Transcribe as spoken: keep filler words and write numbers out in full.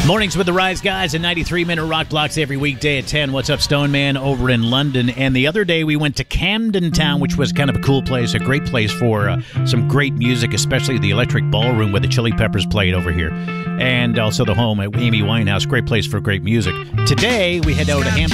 Mornings with the Rise Guys and ninety-three minute rock blocks every weekday at ten. What's up, Stone Man over in London? And the other day we went to Camden Town, which was kind of a cool place, a great place for uh, some great music, especially the Electric Ballroom where the Chili Peppers played over here. And also the home at Amy Winehouse, great place for great music. Today we head out to Hampton.